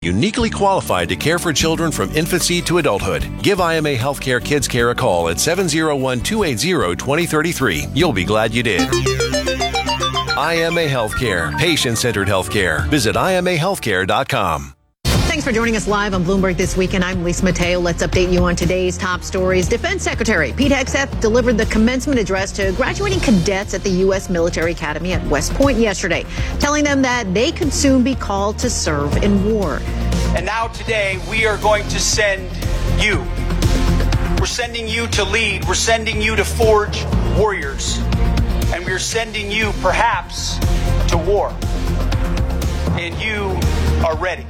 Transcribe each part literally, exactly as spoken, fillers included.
uniquely qualified to care for children from infancy to adulthood. Give I M A Healthcare Kids Care a call at seven oh one, two eight zero, two oh three three. You'll be glad you did. I M A Healthcare, patient-centered healthcare. Visit I M A healthcare dot com. Thanks for joining us live on Bloomberg This Weekend. I'm Lisa Mateo. Let's update you on today's top stories. Defense Secretary Pete Hegseth delivered the commencement address to graduating cadets at the U S Military Academy at West Point yesterday, telling them that they could soon be called to serve in war. And now today we are going to send you. We're sending you to lead. We're sending you to forge warriors. And we're sending you perhaps to war. And you are ready.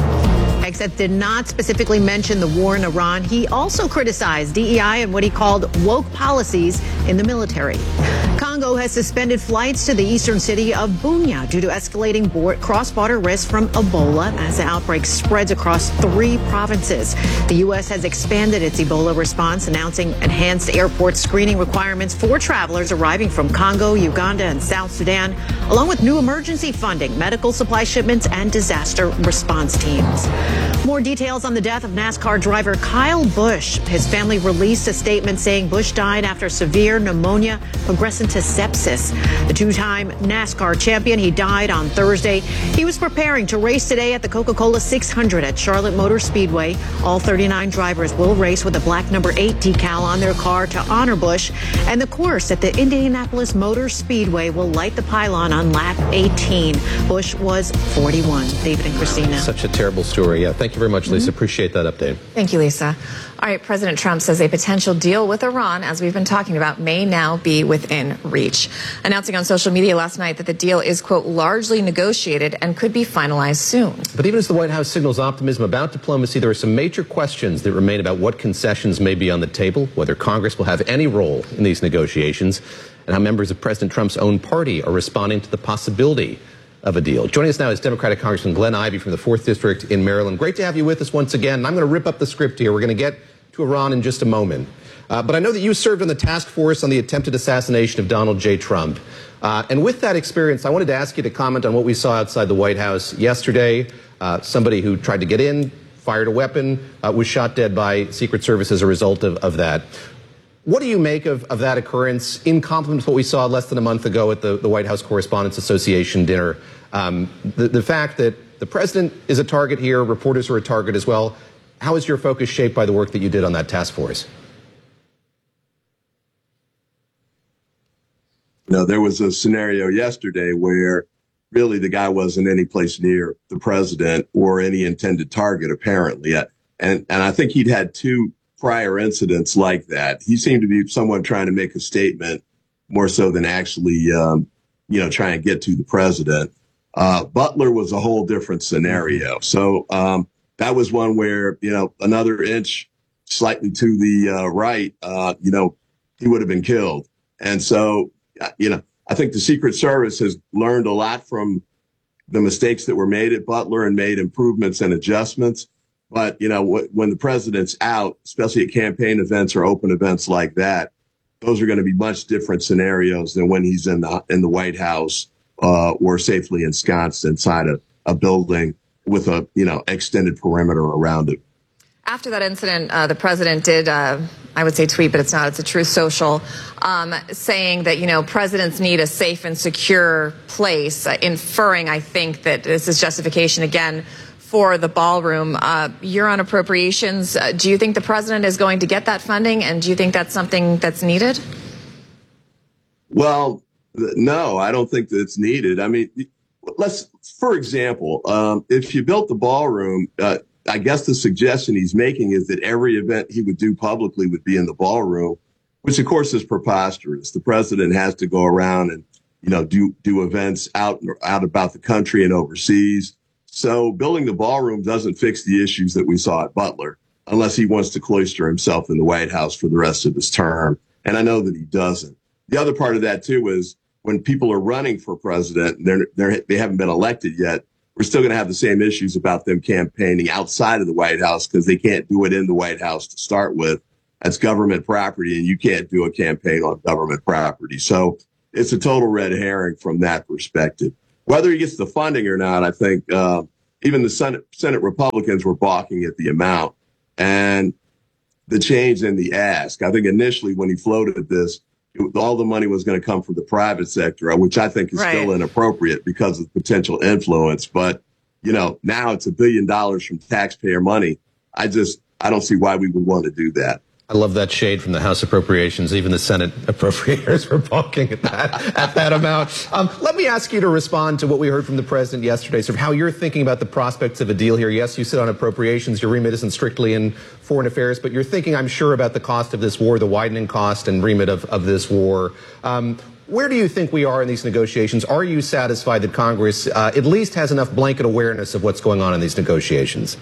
Hegseth did not specifically mention the war in Iran. He also criticized D E I and what he called woke policies in the military. Congo has suspended flights to the eastern city of Bunia due to escalating cross-border risk from Ebola as the outbreak spreads across three provinces. The U S has expanded its Ebola response, announcing enhanced airport screening requirements for travelers arriving from Congo, Uganda, and South Sudan, along with new emergency funding, medical supply shipments, and disaster response teams. More details on the death of NASCAR driver Kyle Busch. His family released a statement saying Busch died after severe pneumonia progressing to sepsis. The two-time NASCAR champion, he died on Thursday. He was preparing to race today at the Coca-Cola six hundred at Charlotte Motor Speedway. All thirty-nine drivers will race with a black number eight decal on their car to honor Busch. And the course at the Indianapolis Motor Speedway will light the pylon on lap eighteen. Busch was forty-one. David and Christina. Such a terrible story. Yeah, thank you very much, Lisa. Mm-hmm. Appreciate that update. Thank you, Lisa. All right, President Trump says a potential deal with Iran, as we've been talking about, may now be within reach. Announcing on social media last night that the deal is, quote, largely negotiated and could be finalized soon. But even as the White House signals optimism about diplomacy, there are some major questions that remain about what concessions may be on the table, whether Congress will have any role in these negotiations, and how members of President Trump's own party are responding to the possibility of a deal. Joining us now is Democratic Congressman Glenn Ivey from the fourth District in Maryland. Great to have you with us once again. And I'm going to rip up the script here. We're going to get to Iran in just a moment. Uh, but I know that you served on the task force on the attempted assassination of Donald J. Trump. Uh, and with that experience, I wanted to ask you to comment on what we saw outside the White House yesterday. Uh, somebody who tried to get in, fired a weapon, uh, was shot dead by Secret Service as a result of, of that. What do you make of, of that occurrence in complement to what we saw less than a month ago at the, the White House Correspondents Association dinner? Um, the, the fact that the president is a target here, reporters are a target as well. How is your focus shaped by the work that you did on that task force? You know, there was a scenario yesterday where really the guy wasn't any place near the president or any intended target, apparently. And, and I think he'd had two prior incidents like that. He seemed to be someone trying to make a statement more so than actually, um, you know, trying to get to the president. Uh, Butler was a whole different scenario. So um, that was one where, you know, another inch slightly to the uh, right, uh, you know, he would have been killed. And so, you know, I think the Secret Service has learned a lot from the mistakes that were made at Butler and made improvements and adjustments. But, you know, w- when the president's out, especially at campaign events or open events like that, those are going to be much different scenarios than when he's in the in the White House uh, or safely ensconced inside a, a building with a, you know, extended perimeter around it. After that incident, uh, the president did, uh, I would say tweet, but it's not, it's a Truth Social, um, saying that, you know, presidents need a safe and secure place, uh, inferring, I think, that this is justification, again, for the ballroom. Uh, you're on appropriations. Uh, do you think the president is going to get that funding? And do you think that's something that's needed? Well, no, I don't think that it's needed. I mean, let's, for example, um, if you built the ballroom, uh, I guess the suggestion he's making is that every event he would do publicly would be in the ballroom, which of course is preposterous. The president has to go around and, you know, do, do events out, out about the country and overseas. So building the ballroom doesn't fix the issues that we saw at Butler, unless he wants to cloister himself in the White House for the rest of his term. And I know that he doesn't. The other part of that, too, is when people are running for president, they're, they're, they haven't been elected yet, we're still going to have the same issues about them campaigning outside of the White House because they can't do it in the White House to start with. That's government property, and you can't do a campaign on government property. So it's a total red herring from that perspective. Whether he gets the funding or not, I think, uh, even the Senate, Senate Republicans were balking at the amount and the change in the ask. I think initially when he floated this, it, all the money was going to come from the private sector, which I think is right. still inappropriate because of potential influence. But, you know, now it's a billion dollars from taxpayer money. I just, I don't see why we would want to do that. I love that shade from the House Appropriations. Even the Senate appropriators were balking at that, at that amount. Um, let me ask you to respond to what we heard from the president yesterday, sort of how you're thinking about the prospects of a deal here. Yes, you sit on appropriations. Your remit isn't strictly in foreign affairs, but you're thinking, I'm sure, about the cost of this war, the widening cost and remit of, of this war. Um, where do you think we are in these negotiations? Are you satisfied that Congress uh, at least has enough blanket awareness of what's going on in these negotiations?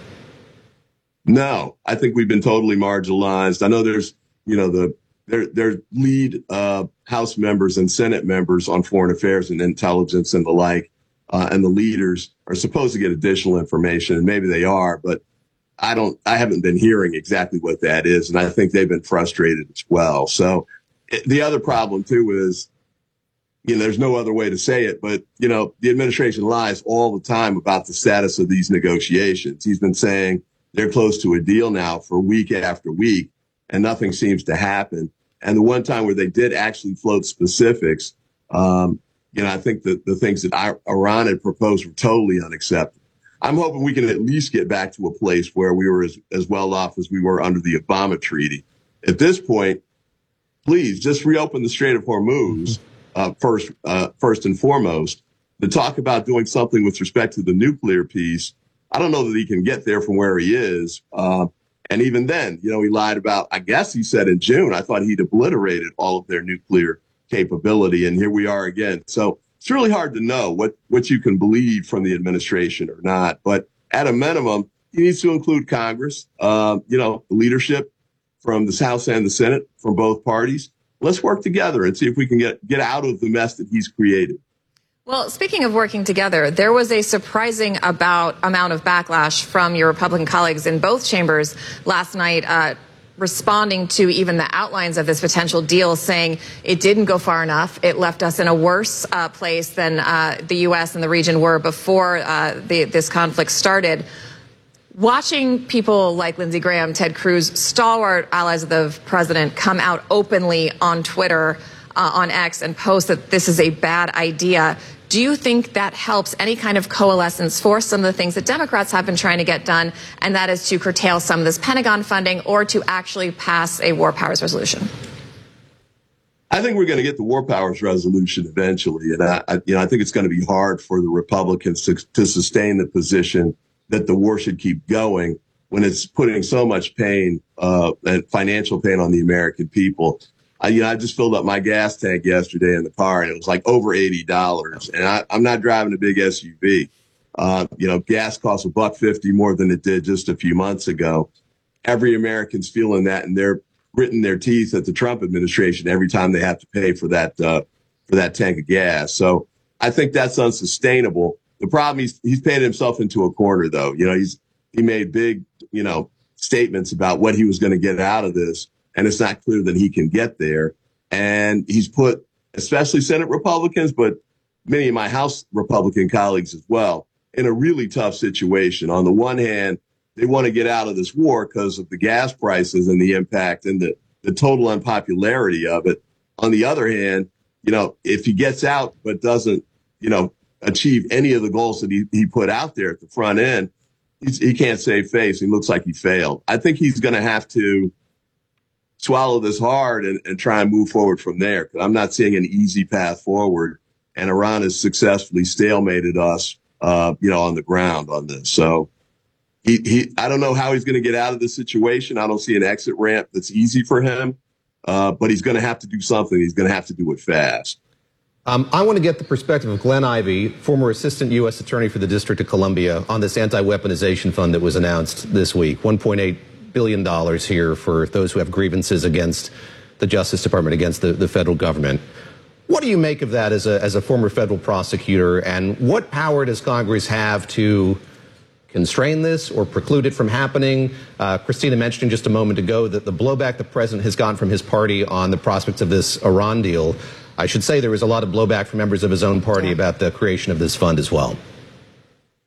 No, I think we've been totally marginalized. I know there's, you know, the their their lead uh, House members and Senate members on foreign affairs and intelligence and the like, uh, and the leaders are supposed to get additional information, and maybe they are, but I don't. I haven't been hearing exactly what that is, and I think they've been frustrated as well. So it, the other problem too is, you know, there's no other way to say it, but you know, the administration lies all the time about the status of these negotiations. He's been saying they're close to a deal now for week after week, and nothing seems to happen. And the one time where they did actually float specifics, um, you know, I think that the things that Iran had proposed were totally unacceptable. I'm hoping we can at least get back to a place where we were as, as well off as we were under the Obama treaty. At this point, please just reopen the Strait of Hormuz, uh, first, uh, first and foremost. To talk about doing something with respect to the nuclear piece, I don't know that he can get there from where he is. Uh, and even then, you know, he lied about, I guess he said in June, I thought he'd obliterated all of their nuclear capability. And here we are again. So it's really hard to know what, what you can believe from the administration or not. But at a minimum, he needs to include Congress, uh, you know, the leadership from the House and the Senate from both parties. Let's work together and see if we can get, get out of the mess that he's created. Well, speaking of working together, there was a surprising about amount of backlash from your Republican colleagues in both chambers last night, uh, responding to even the outlines of this potential deal, saying it didn't go far enough. It left us in a worse uh, place than uh, the U S and the region were before uh, the, this conflict started. Watching people like Lindsey Graham, Ted Cruz, stalwart allies of the president, come out openly on Twitter, uh, on X, and post that this is a bad idea. Do you think that helps any kind of coalescence for some of the things that Democrats have been trying to get done, and that is to curtail some of this Pentagon funding or to actually pass a war powers resolution? I think we're going to get the war powers resolution eventually. And I, I, you know, I think it's going to be hard for the Republicans to, to sustain the position that the war should keep going when it's putting so much pain, uh, and financial pain on the American people. I, you know, I just filled up my gas tank yesterday in the car, and it was like over eighty dollars. And I, I'm not driving a big S U V. Uh, you know, gas costs a buck fifty more than it did just a few months ago. Every American's feeling that, and they're gritting their teeth at the Trump administration every time they have to pay for that uh, for that tank of gas. So I think that's unsustainable. The problem, he's he's painted himself into a corner, though. You know, he's he made big, you know, statements about what he was going to get out of this. And it's not clear that he can get there. And he's put, especially Senate Republicans, but many of my House Republican colleagues as well, in a really tough situation. On the one hand, they want to get out of this war because of the gas prices and the impact and the, the total unpopularity of it. On the other hand, you know, if he gets out but doesn't, you know, achieve any of the goals that he, he put out there at the front end, he's, he can't save face. He looks like he failed. I think he's going to have to swallow this hard and, and try and move forward from there. Because I'm not seeing an easy path forward. And Iran has successfully stalemated us, uh, you know, on the ground on this. So he, he I don't know how he's going to get out of this situation. I don't see an exit ramp that's easy for him. Uh, but he's going to have to do something. He's going to have to do it fast. Um, I want to get the perspective of Glenn Ivey, former assistant U S attorney for the District of Columbia, on this anti-weaponization fund that was announced this week. one point eight billion dollars here for those who have grievances against the Justice Department, against the, the federal government. What do you make of that as a, as a former federal prosecutor, and what power does Congress have to constrain this or preclude it from happening? Uh, Christina mentioned just a moment ago that the blowback the president has gotten from his party on the prospects of this Iran deal. I should say there was a lot of blowback from members of his own party about the creation of this fund as well.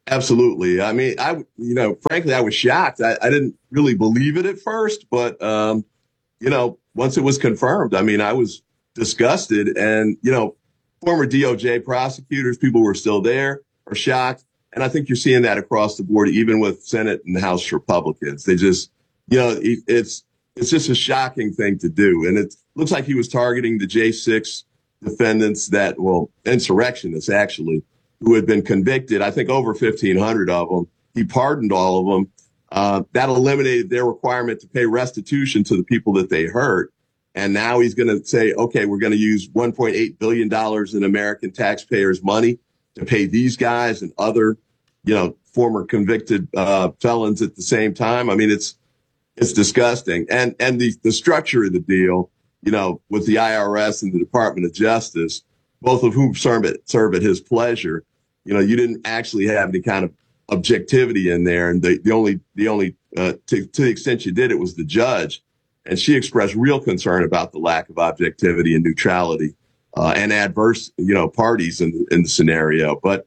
Absolutely. I mean, I, you know, frankly, I was shocked. I, I didn't really believe it at first, but, um, you know, once it was confirmed, I mean, I was disgusted. And, you know, former D O J prosecutors, people who were still there, are shocked. And I think you're seeing that across the board, even with Senate and House Republicans. They just, you know, it, it's it's just a shocking thing to do. And it looks like he was targeting the J six defendants that, well, insurrectionists, actually, who had been convicted, I think over fifteen hundred of them. He pardoned all of them. Uh, that eliminated their requirement to pay restitution to the people that they hurt. And now he's going to say, OK, we're going to use one point eight billion dollars in American taxpayers' money to pay these guys and other, you know, former convicted uh, felons at the same time. I mean, it's it's disgusting. And and the, the structure of the deal, you know, with the I R S and the Department of Justice, both of whom serve at, serve at his pleasure, you know, you didn't actually have any kind of objectivity in there. And the, the only the only uh, to, to the extent you did, it was the judge. And she expressed real concern about the lack of objectivity and neutrality uh, and adverse, you know, parties in, in the scenario. But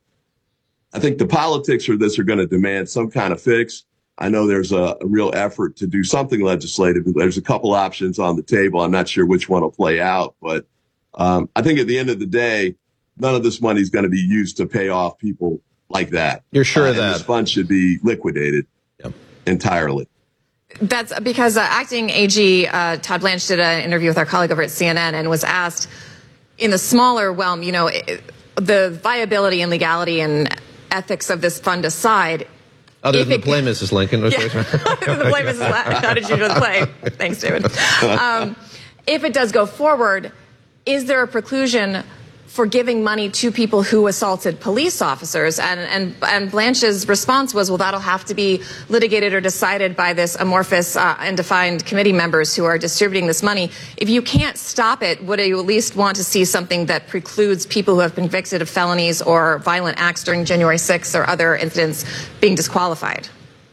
I think the politics for this are going to demand some kind of fix. I know there's a, a real effort to do something legislative. There's a couple options on the table. I'm not sure which one will play out. But um, I think at the end of the day, none of this money is going to be used to pay off people like that. You're sure uh, of that? This fund should be liquidated yep. entirely. That's because uh, acting A G uh, Todd Blanche did an interview with our colleague over at C N N and was asked in the smaller realm, you know, it, the viability and legality and ethics of this fund aside. Other than it, the play, Missus Lincoln. Yeah, other than the play, Missus Lincoln. How did you do the play? Thanks, David. Um, if it does go forward, is there a preclusion for giving money to people who assaulted police officers? And, and, and Blanche's response was, well, that'll have to be litigated or decided by this amorphous uh, and defined committee members who are distributing this money. If you can't stop it, would you at least want to see something that precludes people who have been convicted of felonies or violent acts during January sixth or other incidents being disqualified?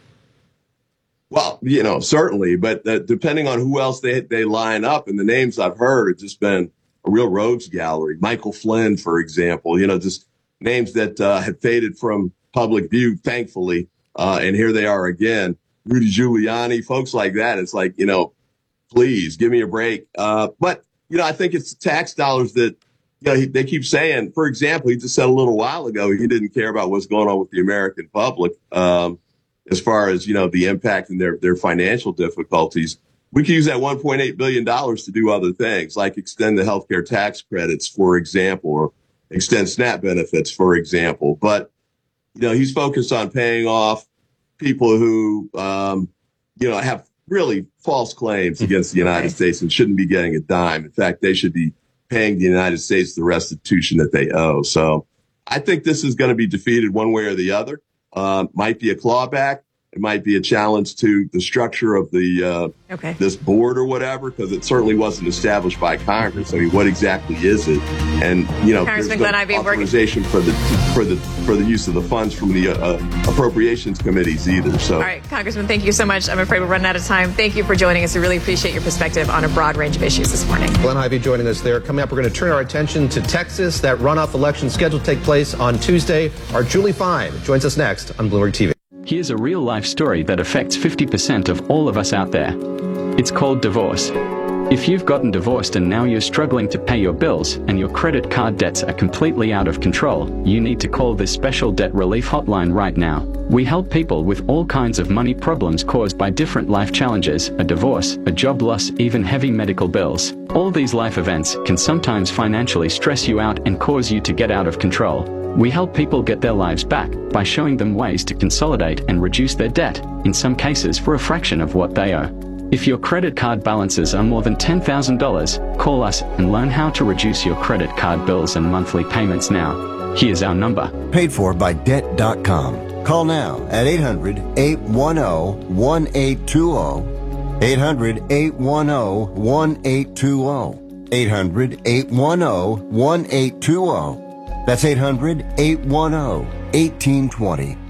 Well, you know, certainly, but uh, depending on who else they, they line up, and the names I've heard have just been a real rogues gallery. Michael Flynn, for example, you know, just names that uh, had faded from public view, thankfully. Uh, and here they are again. Rudy Giuliani, folks like that. It's like, you know, please give me a break. Uh, but, you know, I think it's tax dollars that, you know, he, they keep saying, for example, he just said a little while ago, he didn't care about what's going on with the American public um, as far as, you know, the impact and their, their financial difficulties. We could use that one point eight billion dollars to do other things, like extend the healthcare tax credits, for example, or extend SNAP benefits, for example. But, you know, he's focused on paying off people who, um, you know, have really false claims against the United States and shouldn't be getting a dime. In fact, they should be paying the United States the restitution that they owe. So I think this is going to be defeated one way or the other. Uh, might be a clawback. It might be a challenge to the structure of the uh, okay. this board or whatever, because it certainly wasn't established by Congress. I mean, what exactly is it? And you know, there's no authorization for the for the for the use of the funds from the uh, appropriations committees either. So, all right, Congressman, thank you so much. I'm afraid we're running out of time. Thank you for joining us. We really appreciate your perspective on a broad range of issues this morning. Glenn Ivey joining us there. Coming up, we're going to turn our attention to Texas. That runoff election scheduled to take place on Tuesday. Our Julie Fine joins us next on Bloomberg T V. Here's a real-life story that affects fifty percent of all of us out there. It's called divorce. If you've gotten divorced and now you're struggling to pay your bills and your credit card debts are completely out of control, you need to call this special debt relief hotline right now. We help people with all kinds of money problems caused by different life challenges, a divorce, a job loss, even heavy medical bills. All these life events can sometimes financially stress you out and cause you to get out of control. We help people get their lives back by showing them ways to consolidate and reduce their debt, in some cases for a fraction of what they owe. If your credit card balances are more than ten thousand dollars, call us and learn how to reduce your credit card bills and monthly payments now. Here's our number. Paid for by debt dot com. Call now at eight hundred, eight one zero, one eight two zero. eight hundred, eight one zero, one eight two zero. eight hundred, eight one zero, one eight two zero. That's eight hundred, eight one zero, one eight two zero.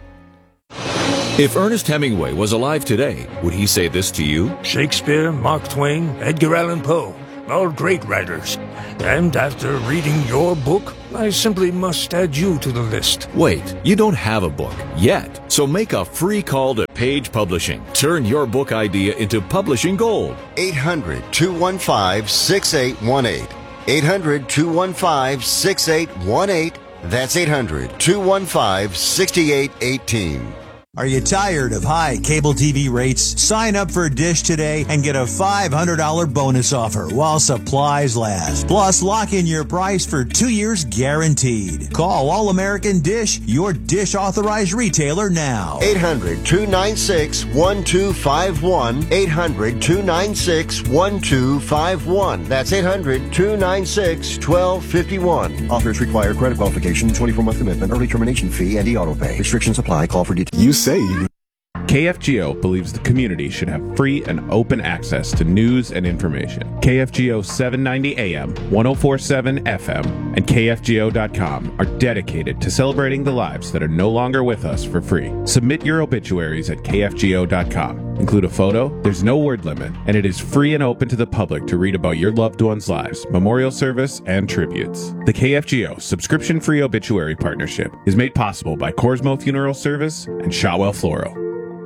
If Ernest Hemingway was alive today, would he say this to you? Shakespeare, Mark Twain, Edgar Allan Poe, all great writers. And after reading your book, I simply must add you to the list. Wait, you don't have a book yet. So make a free call to Page Publishing. Turn your book idea into publishing gold. eight hundred, two one five, six eight one eight. eight hundred, two one five, six eight one eight. That's eight hundred, two one five, six eight one eight. Are you tired of high cable T V rates? Sign up for Dish today and get a five hundred dollars bonus offer while supplies last. Plus, lock in your price for two years guaranteed. Call All American Dish, your Dish authorized retailer now. eight hundred, two nine six, one two five one. eight hundred, two nine six, one two five one. That's eight hundred, two nine six, one two five one. Offers require credit qualification, twenty-four month commitment, early termination fee, and e-auto pay. Restrictions apply. Call for details. You say you K F G O believes the community should have free and open access to news and information. K F G O seven ninety A M, ten forty-seven F M, and K F G O dot com are dedicated to celebrating the lives that are no longer with us for free. Submit your obituaries at K F G O dot com. Include a photo, there's no word limit, and it is free and open to the public to read about your loved ones' lives, memorial service, and tributes. The K F G O subscription-free obituary partnership is made possible by Corsmo Funeral Service and Shotwell Floral.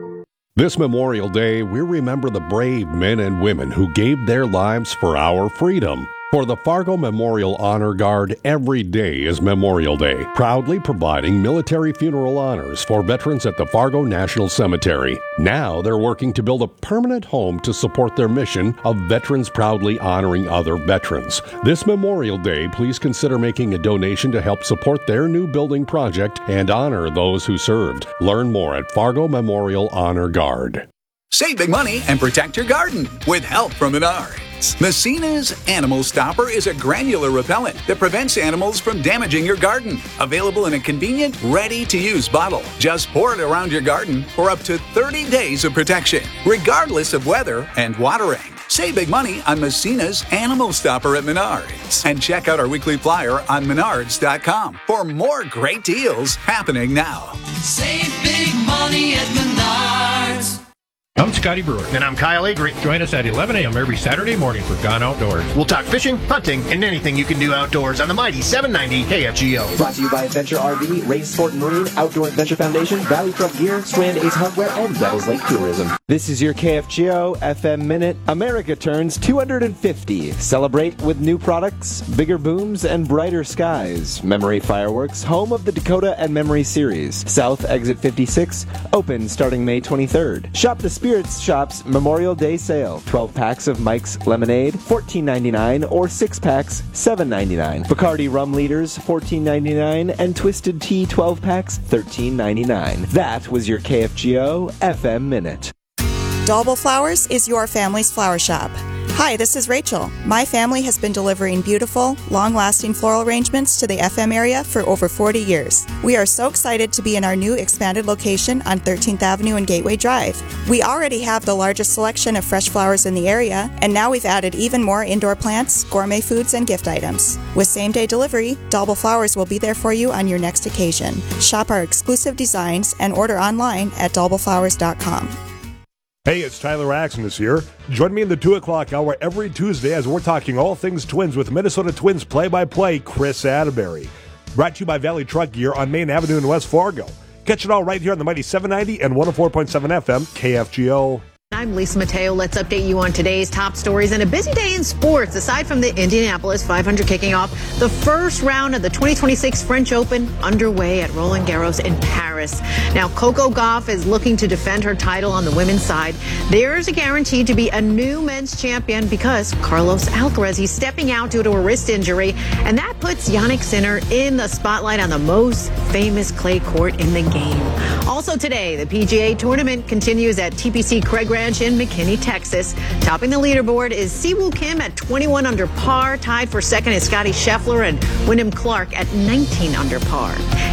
This Memorial Day, we remember the brave men and women who gave their lives for our freedom. For the Fargo Memorial Honor Guard, every day is Memorial Day, proudly providing military funeral honors for veterans at the Fargo National Cemetery. Now they're working to build a permanent home to support their mission of veterans proudly honoring other veterans. This Memorial Day, please consider making a donation to help support their new building project and honor those who served. Learn more at Fargo Memorial Honor Guard. Save big money and protect your garden with help from Menards. Messina's Animal Stopper is a granular repellent that prevents animals from damaging your garden. Available in a convenient, ready-to-use bottle. Just pour it around your garden for up to thirty days of protection, regardless of weather and watering. Save big money on Messina's Animal Stopper at Menards. And check out our weekly flyer on menards dot com for more great deals happening now. Save big money at Menards. I'm Scotty Brewer. And I'm Kyle Avery. Join us at eleven a.m. every Saturday morning for Gone Outdoors. We'll talk fishing, hunting, and anything you can do outdoors on the mighty seven ninety K F G O. Brought to you by Adventure R V, Race Sport and Marine, Outdoor Adventure Foundation, Valley Truck Gear, Strand Ace Hardware, and Devils Lake Tourism. This is your K F G O F M Minute. America turns two hundred fifty. Celebrate with new products, bigger booms, and brighter skies. Memory Fireworks, home of the Dakota and Memory series. South Exit fifty-six, open starting May twenty-third. Shop the Spirits Shop's Memorial Day sale. twelve packs of Mike's Lemonade, fourteen ninety-nine, or six packs, seven ninety-nine. Bacardi Rum Liters, fourteen ninety-nine, and Twisted Tea twelve packs, thirteen ninety-nine. That was your K F G O F M Minute. Dalbel Flowers is your family's flower shop. Hi, this is Rachel. My family has been delivering beautiful, long-lasting floral arrangements to the F M area for over forty years. We are so excited to be in our new expanded location on thirteenth Avenue and Gateway Drive. We already have the largest selection of fresh flowers in the area, and now we've added even more indoor plants, gourmet foods, and gift items. With same-day delivery, Dalbel Flowers will be there for you on your next occasion. Shop our exclusive designs and order online at dalbel flowers dot com. Hey, it's Tyler Axon this year. Join me in the two o'clock hour every Tuesday as we're talking all things Twins with Minnesota Twins play-by-play Chris Atterbury. Brought to you by Valley Truck Gear on Main Avenue in West Fargo. Catch it all right here on the mighty seven ninety and one oh four point seven F M K F G O. I'm Lisa Mateo. Let's update you on today's top stories and a busy day in sports. Aside from the Indianapolis five hundred kicking off, the first round of the twenty twenty-six French Open underway at Roland Garros in Paris. Now, Coco Gauff is looking to defend her title on the women's side. There's a guarantee to be a new men's champion because Carlos Alcaraz, he's stepping out due to a wrist injury, and that puts Jannik Sinner in the spotlight on the most famous clay court in the game. Also today, the P G A tournament continues at T P C Craig Ranch in McKinney, Texas. Topping the leaderboard is Siwoo Kim at twenty-one under par. Tied for second is Scotty Scheffler and Wyndham Clark at nineteen under par.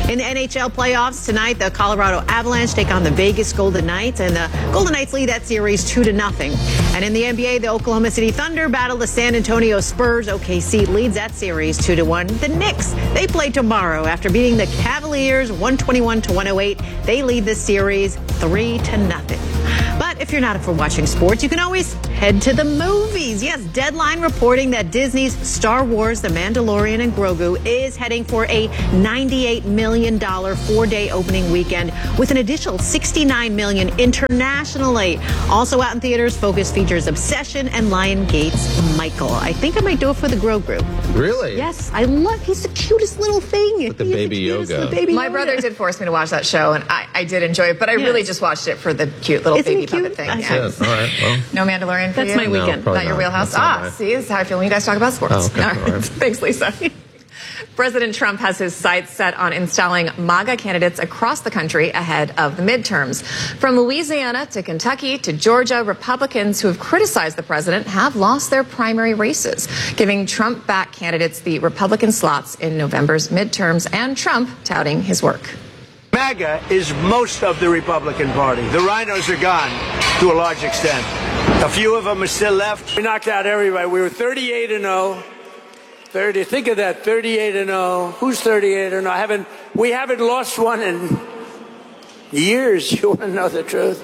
In the N H L playoffs tonight, the Colorado Avalanche take on the Vegas Golden Knights, and the Golden Knights lead that series two to nothing. And in the N B A, the Oklahoma City Thunder battle the San Antonio Spurs. O K C leads that series two to one. The Knicks, they play tomorrow after beating the Cavaliers one twenty-one to one oh eight. They lead the series three to nothing. But if you're not up for watching sports, you can always head to the movies. Yes, Deadline reporting that Disney's Star Wars, The Mandalorian and Grogu is heading for a ninety-eight million dollars four-day opening weekend with an additional sixty-nine million dollars internationally. Also out in theaters, Focus features Obsession and Lionsgate's Michael. I think I might do it for the Grogu. Really? Yes, I love, he's the cutest little thing. With the He's baby the cutest, yoga. the baby My Yoda. brother did force me to watch that show, and I, I did enjoy it, but I Yes. really just watched it for the cute little Isn't baby he cute? puppet thing. I Yeah. That's it. All right. Well, No Mandalorian for That's you? my weekend. probably Not your not. wheelhouse? That's not Ah, right. see, this is how I feel when you guys talk about sports. Oh, okay. All right. All right. Thanks, Lisa. President Trump has his sights set on installing MAGA candidates across the country ahead of the midterms. From Louisiana to Kentucky to Georgia, Republicans who have criticized the president have lost their primary races, giving Trump-backed candidates the Republican slots in November's midterms, and Trump touting his work. MAGA is most of the Republican Party. The rhinos are gone to a large extent. A few of them are still left. We knocked out everybody. We were thirty-eight and oh. thirty. Think of that, thirty-eight and oh. Who's thirty-eight and oh? I haven't, we haven't lost one in years. You want to know the truth?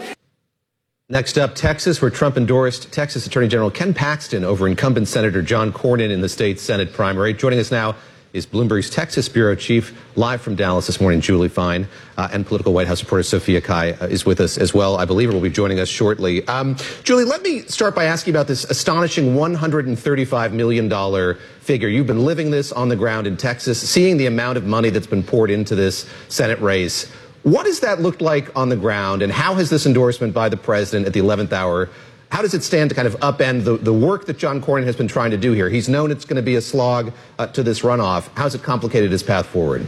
next up, Texas, where Trump endorsed Texas Attorney General Ken Paxton over incumbent Senator John Cornyn in the state's Senate primary. Joining us now is Bloomberg's Texas Bureau Chief, live from Dallas this morning, Julie Fine, uh, and political White House reporter Sophia Kai uh, is with us as well. I believe her will be joining us shortly. Um, Julie, let me start by asking about this astonishing one hundred thirty-five million dollars figure. You've been living this on the ground in Texas, seeing the amount of money that's been poured into this Senate race. What does that look like on the ground, and how has this endorsement by the president at the eleventh hour, how does it stand to kind of upend the, the work that John Cornyn has been trying to do here? He's known it's going to be a slog uh, to this runoff. How's it complicated his path forward?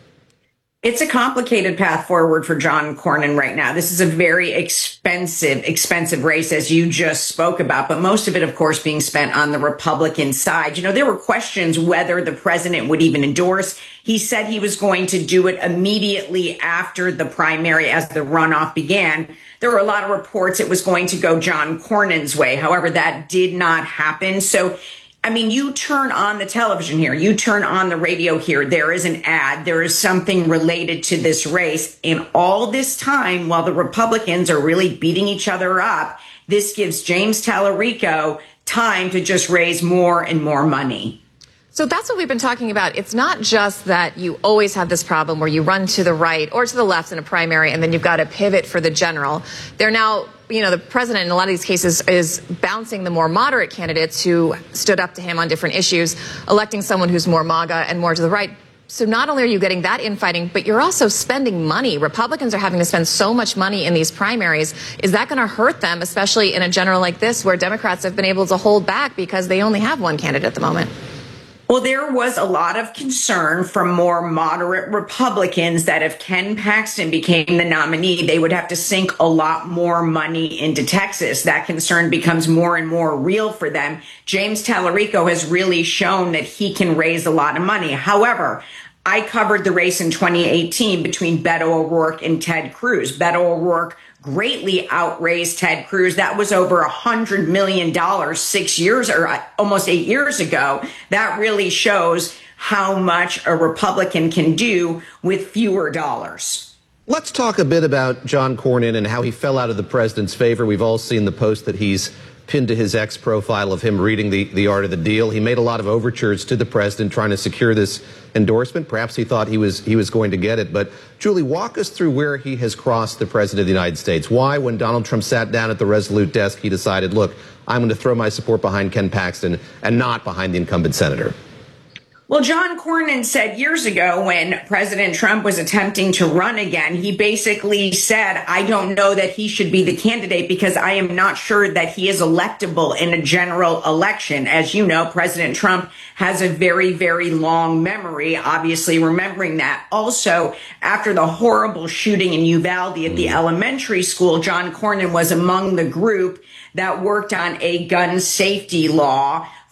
It's a complicated path forward for John Cornyn right now. This is a very expensive, expensive race, as you just spoke about, but most of it, of course, being spent on the Republican side. You know, there were questions whether the president would even endorse. He said he was going to do it immediately after the primary as the runoff began. There were a lot of reports it was going to go John Cornyn's way. However, that did not happen. So, I mean, you turn on the television here, you turn on the radio here, there is an ad, there is something related to this race. And all this time, while the Republicans are really beating each other up, this gives James Tallarico time to just raise more and more money. So that's what we've been talking about. It's not just that you always have this problem where you run to the right or to the left in a primary and then you've got to pivot for the general. They're now, you know, the president in a lot of these cases is bouncing the more moderate candidates who stood up to him on different issues, electing someone who's more MAGA and more to the right. So not only are you getting that infighting, but you're also spending money. Republicans are having to spend so much money in these primaries. Is that going to hurt them, especially in a general like this where Democrats have been able to hold back because they only have one candidate at the moment? Well, there was a lot of concern from more moderate Republicans that if Ken Paxton became the nominee, they would have to sink a lot more money into Texas. That concern becomes more and more real for them. James Tallarico has really shown that he can raise a lot of money. However, I covered the race in twenty eighteen between Beto O'Rourke and Ted Cruz. Beto O'Rourke greatly outraised Ted Cruz. That was over a hundred million dollars six years or almost eight years ago. That really shows how much a Republican can do with fewer dollars. Let's talk a bit about John Cornyn and how he fell out of the president's favor. We've all seen the post that he's pinned to his X profile of him reading the, the art of the deal. He made a lot of overtures to the president trying to secure this endorsement. Perhaps he thought he was he was going to get it. But Julie, walk us through where he has crossed the president of the United States. Why, when Donald Trump sat down at the Resolute desk, he decided, look, I'm going to throw my support behind Ken Paxton and not behind the incumbent senator? Well, John Cornyn said years ago when President Trump was attempting to run again, he basically said, I don't know that he should be the candidate because I am not sure that he is electable in a general election. As you know, President Trump has a very, very long memory, obviously remembering that. Also, after the horrible shooting in Uvalde at the elementary school, John Cornyn was among the group that worked on a gun safety law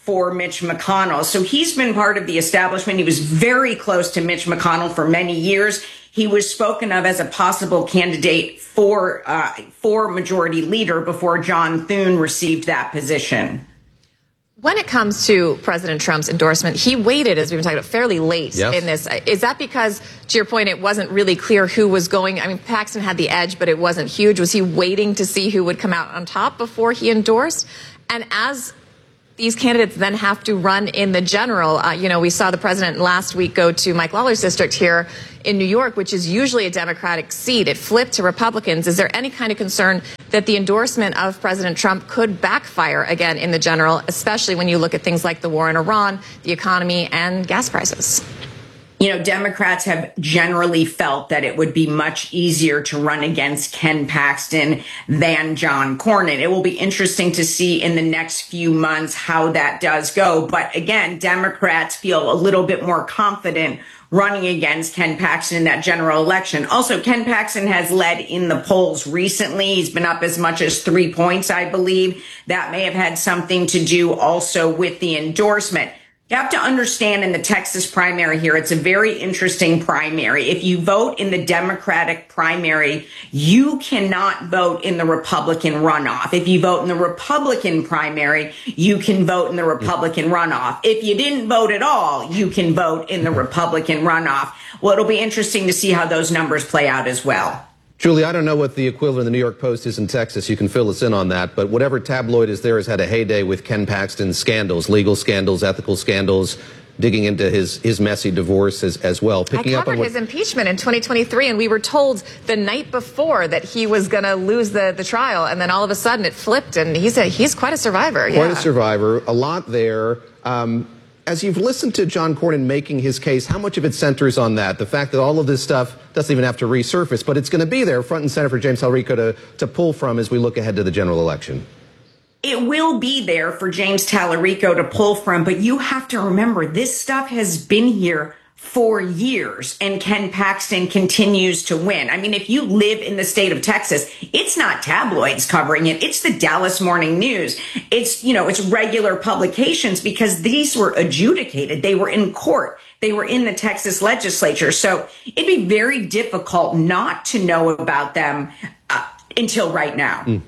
for Mitch McConnell. So he's been part of the establishment. He was very close to Mitch McConnell for many years. He was spoken of as a possible candidate for uh, for majority leader before John Thune received that position. When it comes to President Trump's endorsement, he waited, as we've been talking about, fairly late Yes. in this. Is that because, to your point, it wasn't really clear who was going? I mean, Paxton had the edge, but it wasn't huge. Was he waiting to see who would come out on top before he endorsed? And as these candidates then have to run in the general, uh, you know, we saw the president last week go to Mike Lawler's district here in New York, which is usually a Democratic seat. It flipped to Republicans. Is there any kind of concern that the endorsement of President Trump could backfire again in the general, especially when you look at things like the war in Iran, the economy, and gas prices? You know, Democrats have generally felt that it would be much easier to run against Ken Paxton than John Cornyn. It will be interesting to see in the next few months how that does go. But again, Democrats feel a little bit more confident running against Ken Paxton in that general election. Also, Ken Paxton has led in the polls recently. He's been up as much as three points, I believe. That may have had something to do also with the endorsement. You have to understand in the Texas primary here, it's a very interesting primary. If you vote in the Democratic primary, you cannot vote in the Republican runoff. If you vote in the Republican primary, you can vote in the Republican runoff. If you didn't vote at all, you can vote in the Republican runoff. Well, it'll be interesting to see how those numbers play out as well. Julie, I don't know what the equivalent of the New York Post is in Texas. You can fill us in on that. But whatever tabloid is there has had a heyday with Ken Paxton's scandals, legal scandals, ethical scandals, digging into his, his messy divorce as, as well. Picking I up covered on what, his impeachment in twenty twenty-three, and we were told the night before that he was going to lose the, the trial, and then all of a sudden it flipped, and he's a, he's quite a survivor. Quite yeah. a survivor. A lot there. Um, As you've listened to John Cornyn making his case, how much of it centers on that? The fact that all of this stuff doesn't even have to resurface, but it's going to be there front and center for James Talarico to, to pull from as we look ahead to the general election. It will be there for James Talarico to pull from, but you have to remember this stuff has been here for years, and Ken Paxton continues to win. I mean, if you live in the state of Texas, it's not tabloids covering it. It's the Dallas Morning News. It's, you know, it's regular publications because these were adjudicated. They were in court. They were in the Texas legislature. So it'd be very difficult not to know about them uh, until right now. Mm.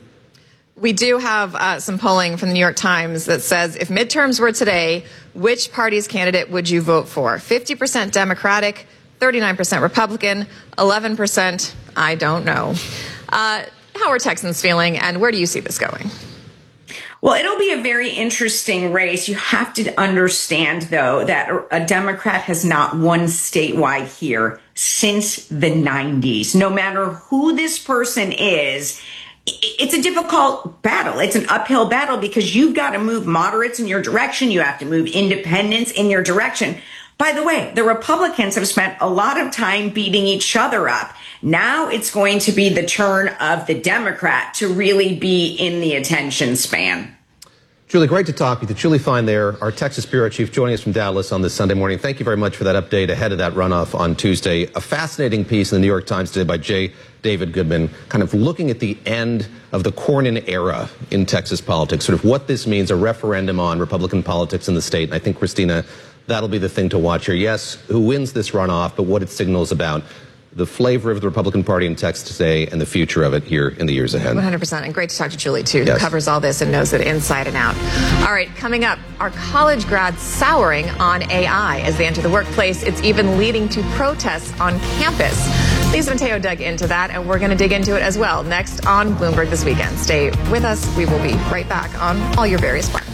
We do have uh, some polling from the New York Times that says if midterms were today, which party's candidate would you vote for? fifty percent Democratic, thirty-nine percent Republican, eleven percent I don't know. Uh, how are Texans feeling, and where do you see this going? Well, it'll be a very interesting race. You have to understand, though, that a Democrat has not won statewide here since the nineties. No matter who this person is, it's a difficult battle. It's an uphill battle because you've got to move moderates in your direction. You have to move independents in your direction. By the way, the Republicans have spent a lot of time beating each other up. Now it's going to be the turn of the Democrat to really be in the attention span. Julie, great to talk with you. Julie Fine there, our Texas bureau chief, joining us from Dallas on this Sunday morning. Thank you very much for that update ahead of that runoff on Tuesday. A fascinating piece in the New York Times today by J. David Goodman, kind of looking at the end of the Cornyn era in Texas politics, sort of what this means, a referendum on Republican politics in the state. And I think, Christina, that'll be the thing to watch here. Yes, who wins this runoff, but what it signals about the flavor of the Republican Party in Texas today and the future of it here in the years ahead. one hundred percent. And great to talk to Julie, too, yes. who covers all this and knows it inside and out. All right, coming up, are college grads souring on A I as they enter the workplace? It's even leading to protests on campus. Lisa Mateo dug into that, and we're going to dig into it as well next on Bloomberg This Weekend. Stay with us. We will be right back on all your various platforms.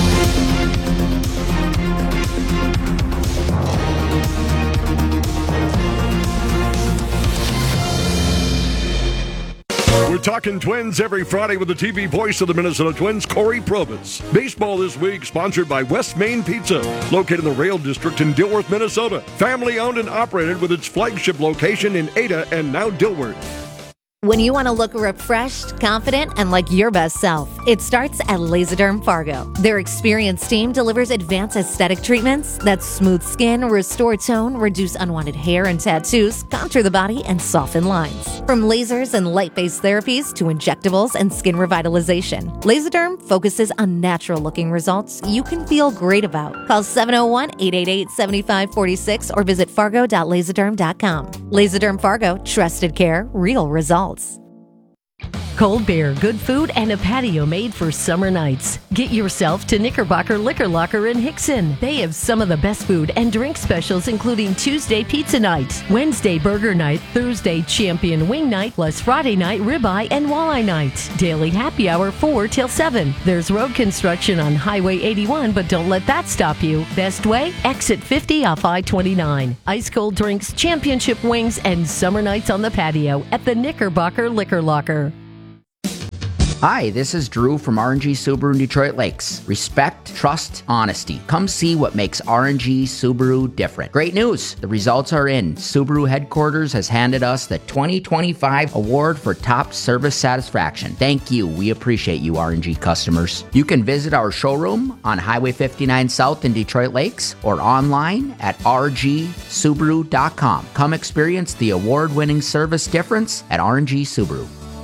We're talking Twins every Friday with the T V voice of the Minnesota Twins, Corey Probus. Baseball this week sponsored by West Main Pizza, located in the Rail District in Dilworth, Minnesota. Family owned and operated with its flagship location in Ada and now Dilworth. When you want to look refreshed, confident, and like your best self, it starts at Laserderm Fargo. Their experienced team delivers advanced aesthetic treatments that smooth skin, restore tone, reduce unwanted hair and tattoos, contour the body, and soften lines. From lasers and light-based therapies to injectables and skin revitalization, Laserderm focuses on natural-looking results you can feel great about. Call seven oh one, eight eight eight, seven five four six or visit fargo dot laserderm dot com. Laserderm Fargo, trusted care, real results. Cold beer, good food, and a patio made for summer nights. Get yourself to Knickerbocker Liquor Locker in Hickson. They have some of the best food and drink specials, including Tuesday pizza night, Wednesday burger night, Thursday champion wing night, plus Friday night ribeye and walleye night. Daily happy hour four till seven. There's road construction on Highway eighty-one, but don't let that stop you. Best way? Exit fifty off I twenty-nine. Ice cold drinks, championship wings, and summer nights on the patio at the Knickerbocker Liquor Locker. Hi, this is Drew from R and G Subaru in Detroit Lakes. Respect, trust, honesty. Come see what makes R and G Subaru different. Great news! The results are in. Subaru headquarters has handed us the twenty twenty-five award for top service satisfaction. Thank you. We appreciate you, R and G customers. You can visit our showroom on Highway fifty-nine South in Detroit Lakes or online at r g subaru dot com. Come experience the award-winning service difference at R and G Subaru.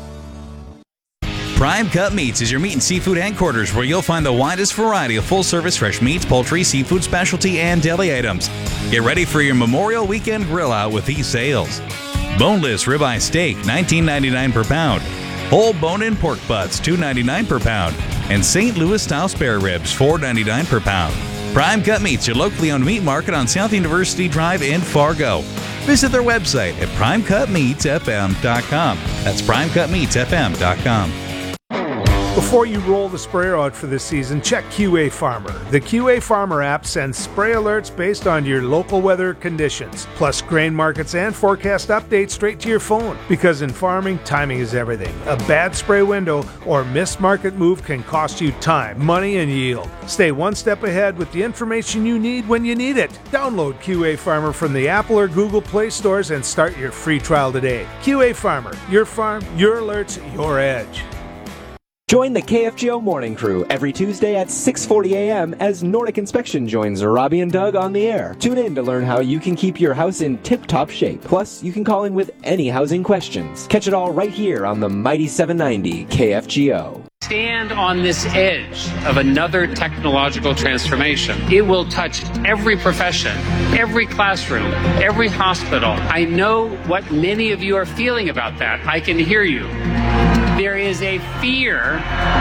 Prime Cut Meats is your meat and seafood headquarters where you'll find the widest variety of full-service fresh meats, poultry, seafood, specialty, and deli items. Get ready for your Memorial Weekend grill out with these sales. Boneless ribeye steak, nineteen ninety-nine per pound. Whole bone-in pork butts, two ninety-nine per pound. And Saint Louis-style spare ribs, four ninety-nine per pound. Prime Cut Meats, your locally owned meat market on South University Drive in Fargo. Visit their website at prime cut meats f m dot com. That's prime cut meats f m dot com. Before you roll the sprayer out for this season, check Q A Farmer. The Q A Farmer app sends spray alerts based on your local weather conditions, plus grain markets and forecast updates straight to your phone. Because in farming, timing is everything. A bad spray window or missed market move can cost you time, money, and yield. Stay one step ahead with the information you need when you need it. Download Q A Farmer from the Apple or Google Play stores and start your free trial today. Q A Farmer, your farm, your alerts, your edge. Join the K F G O Morning Crew every Tuesday at six forty a.m. as Nordic Inspection joins Robbie and Doug on the air. Tune in to learn how you can keep your house in tip-top shape. Plus, you can call in with any housing questions. Catch it all right here on the Mighty seven ninety K F G O. Stand on this edge of another technological transformation. It will touch every profession, every classroom, every hospital. I know what many of you are feeling about that. I can hear you. There is a fear.